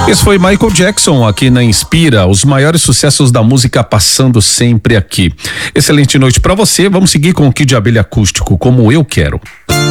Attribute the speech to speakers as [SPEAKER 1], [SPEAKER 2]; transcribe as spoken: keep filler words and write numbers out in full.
[SPEAKER 1] Esse foi Michael Jackson aqui na Inspira, os maiores sucessos da música passando sempre aqui. Excelente noite pra você. Vamos seguir com o Kid de Abelha Acústico, Como Eu Quero.